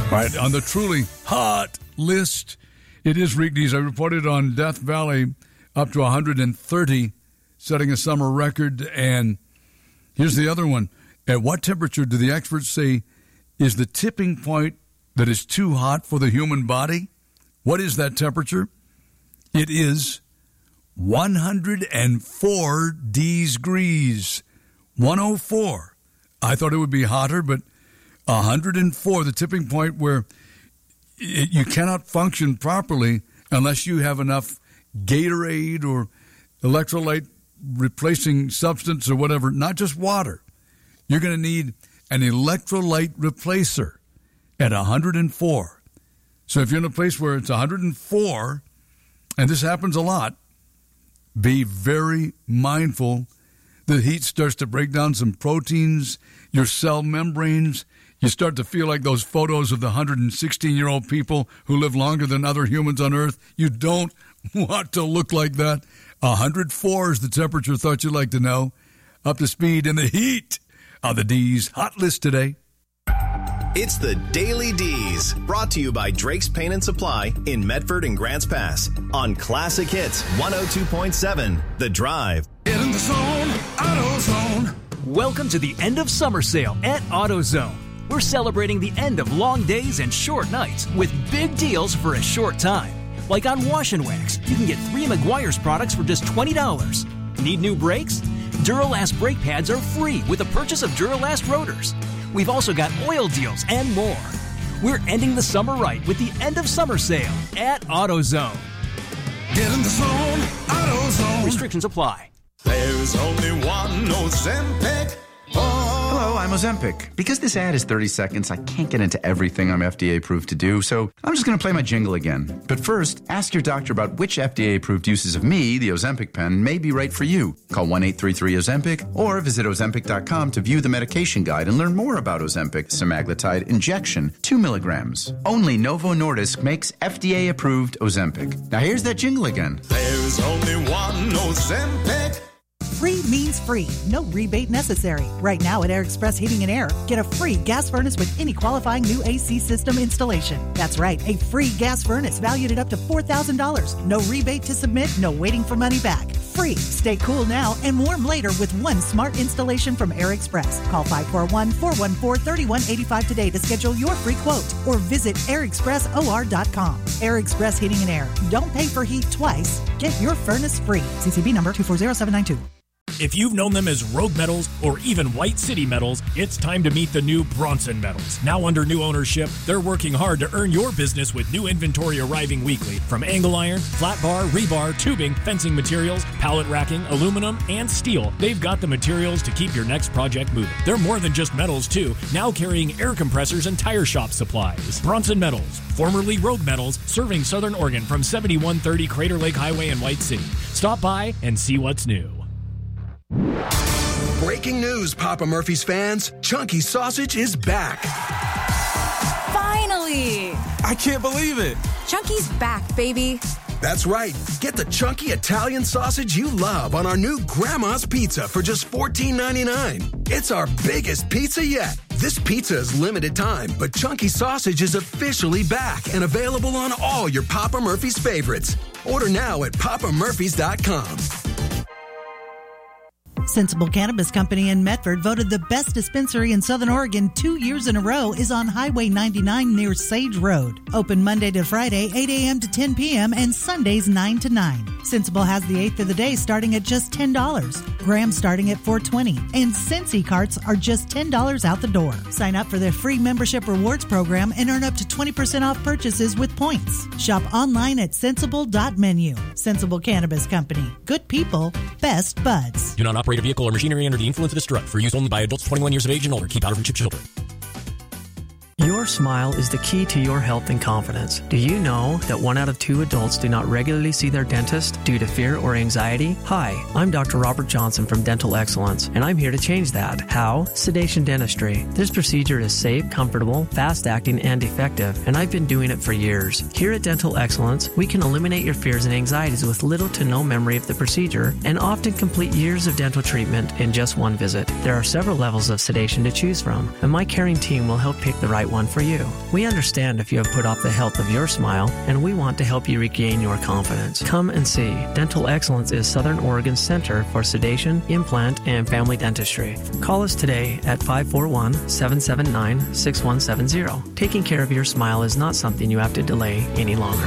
All right, on the truly hot list, it is Reeknees. I reported on Death Valley up to 130, setting a summer record. And here's the other one. At what temperature do the experts say is the tipping point that is too hot for the human body? What is that temperature? It is 104 degrees. 104. I thought it would be hotter, but 104, the tipping point where you cannot function properly unless you have enough Gatorade or electrolyte replacing substance or whatever, not just water. You're going to need an electrolyte replacer at 104. So if you're in a place where it's 104, and this happens a lot, be very mindful. The heat starts to break down some proteins, your cell membranes. You start to feel like those photos of the 116-year-old people who live longer than other humans on Earth. You don't want to look like that. 104 is the temperature. Thought you'd like to know. Up to speed in the heat of the D's Hot List today. It's the Daily D's, brought to you by Drake's Paint and Supply in Medford and Grants Pass on Classic Hits 102.7 The Drive. Get in the zone, AutoZone. Welcome to the end of summer sale at AutoZone. We're celebrating the end of long days and short nights with big deals for a short time. Like on Wash and Wax, you can get 3 Meguiar's products for just $20. Need new brakes? Duralast brake pads are free with the purchase of Duralast rotors. We've also got oil deals and more. We're ending the summer right with the end of summer sale at AutoZone. Get in the zone, AutoZone. Restrictions apply. There's only one Ozempic. Hello, I'm Ozempic. Because this ad is 30 seconds, I can't get into everything I'm FDA approved to do, so I'm just going to play my jingle again. But first, ask your doctor about which FDA approved uses of me, the Ozempic pen, may be right for you. Call 1-833-OZEMPIC or visit Ozempic.com to view the medication guide and learn more about Ozempic semaglutide injection, 2 milligrams. Only Novo Nordisk makes FDA approved Ozempic. Now here's that jingle again. There's only one Ozempic. Free means free. No rebate necessary. Right now at Air Express Heating and Air, get a free gas furnace with any qualifying new AC system installation. That's right, a free gas furnace valued at up to $4,000. No rebate to submit, no waiting for money back. Free. Stay cool now and warm later with one smart installation from Air Express. Call 541-414-3185 today to schedule your free quote or visit airexpressor.com. Air Express Heating and Air. Don't pay for heat twice. Get your furnace free. CCB number 240792. If you've known them as Rogue Metals or even White City Metals, it's time to meet the new Bronson Metals. Now under new ownership, they're working hard to earn your business with new inventory arriving weekly. From angle iron, flat bar, rebar, tubing, fencing materials, pallet racking, aluminum, and steel, they've got the materials to keep your next project moving. They're more than just metals too, now carrying air compressors and tire shop supplies. Bronson Metals, formerly Rogue Metals, serving Southern Oregon from 7130 Crater Lake Highway in White City. Stop by and see what's new. Breaking news, Papa Murphy's fans. Chunky Sausage is back. Finally! I can't believe it. Chunky's back, baby. That's right. Get the chunky Italian sausage you love on our new Grandma's Pizza for just $14.99. It's our biggest pizza yet. This pizza is limited time, but Chunky Sausage is officially back and available on all your Papa Murphy's favorites. Order now at papamurphys.com. Sensible Cannabis Company in Medford, voted the best dispensary in Southern Oregon 2 years in a row, is on Highway 99 near Sage Road. Open Monday to Friday, 8 a.m. to 10 p.m. and Sundays 9 to 9. Sensible has the eighth of the day starting at just $10. Grams starting at $4.20. And Sensi carts are just $10 out the door. Sign up for their free membership rewards program and earn up to 20% off purchases with points. Shop online at sensible.menu. Sensible Cannabis Company. Good people, best buds. Do not operate a vehicle or machinery under the influence of this drug. For use only by adults 21 years of age and older. Keep out of reach of children. Your smile is the key to your health and confidence. Do you know that 1 out of 2 adults do not regularly see their dentist due to fear or anxiety? Hi, I'm Dr. Robert Johnson from Dental Excellence, and I'm here to change that. How? Sedation dentistry. This procedure is safe, comfortable, fast-acting, and effective, and I've been doing it for years. Here at Dental Excellence, we can eliminate your fears and anxieties with little to no memory of the procedure and often complete years of dental treatment in just one visit. There are several levels of sedation to choose from, and my caring team will help pick the right one for for you. We understand if you have put off the health of your smile, and we want to help you regain your confidence. Come and see. Dental Excellence is Southern Oregon's Center for Sedation, Implant, and Family Dentistry. Call us today at 541-779-6170. Taking care of your smile is not something you have to delay any longer.